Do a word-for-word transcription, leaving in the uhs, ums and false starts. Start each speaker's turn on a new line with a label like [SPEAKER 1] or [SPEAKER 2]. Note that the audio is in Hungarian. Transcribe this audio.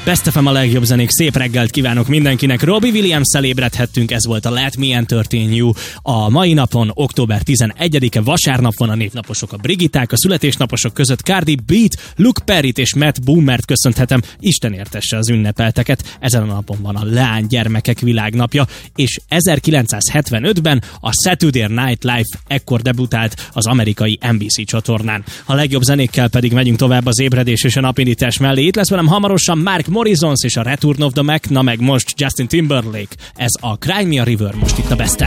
[SPEAKER 1] Best ef em a legjobb zenék, szép reggelt kívánok mindenkinek. Robbie Williams-szel ébredhettünk, ez volt a Let Me Entertain You. A mai napon, október tizenegyedike, vasárnap van, a névnaposok, a Brigitták, a születésnaposok között Cardi B-t, Luke Perryt és Matt Boomert köszönhetem. Isten értesse az ünnepelteket. Ezen a napon van a Leánygyermekek világnapja, és ezerkilencszázhetvenötben a Saturday Night Live ekkor debütált az amerikai en bé cé csatornán. A legjobb zenékkel pedig megyünk tovább az ébredés és a napindítás mellé. Itt lesz velem hamarosan Mark Morrisons és a Return of the Mac, na meg most Justin Timberlake. Ez a Cry Me a River most itt a Best-en.